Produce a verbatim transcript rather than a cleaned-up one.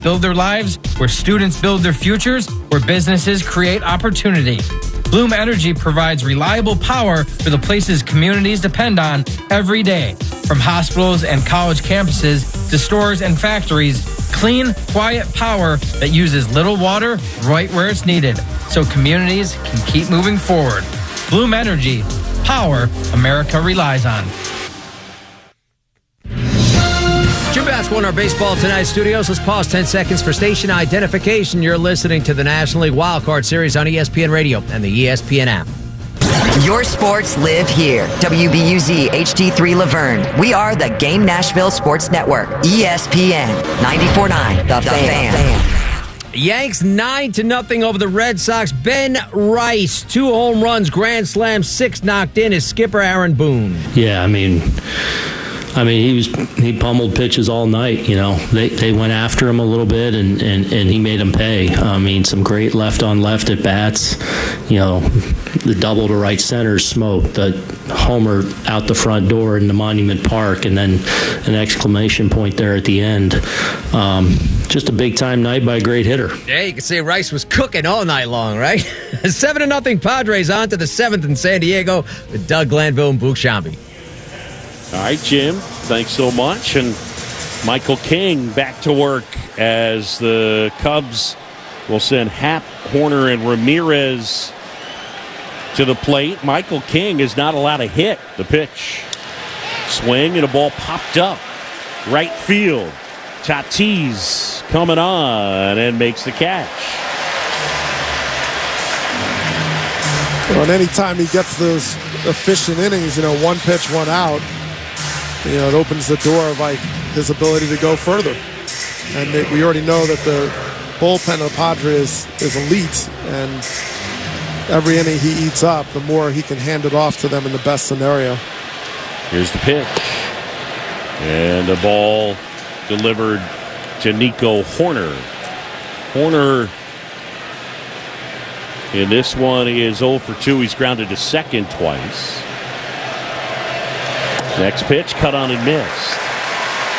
build their lives, where students build their futures, where businesses create opportunity. Bloom Energy provides reliable power for the places communities depend on every day. From hospitals and college campuses to stores and factories, clean, quiet power that uses little water right where it's needed, so communities can keep moving forward. Bloom Energy, power America relies on. Jim Basketball in our Baseball Tonight studios. Let's pause ten seconds for station identification. You're listening to the National League Wildcard Series on E S P N Radio and the E S P N app. Your sports live here. W B U Z H D three Laverne. We are the Game Nashville Sports Network. E S P N ninety-four point nine. The, the Fan. Fan. Yanks nine to nothing over the Red Sox. Ben Rice, two home runs, grand slam, six knocked in. His skipper Aaron Boone. Yeah, I mean. I mean, he was he pummeled pitches all night. You know, they they went after him a little bit, and, and, and he made them pay. I mean, some great left on left at bats. You know, the double to right center smoked. The homer out the front door in the Monument Park, and then an exclamation point there at the end. Um, just a big time night by a great hitter. Yeah, you could say Rice was cooking all night long, right? Seven to nothing Padres on to the seventh in San Diego with Doug Glanville and Boog Sciambi. All right, Jim, thanks so much. And Michael King back to work as the Cubs will send Happ, Horner, and Ramirez to the plate. Michael King is not allowed to hit the pitch. Swing, and a ball popped up. Right field. Tatis coming on and makes the catch. Well, and anytime he gets those efficient innings, you know, one pitch, one out, you know, it opens the door of like his ability to go further. And they, we already know that the bullpen of the Padres is elite, and every inning he eats up, the more he can hand it off to them in the best scenario. Here's the pitch. And a ball delivered to Nico Horner. Horner in this one is oh for two. He's grounded to second twice. Next pitch, cut on and missed.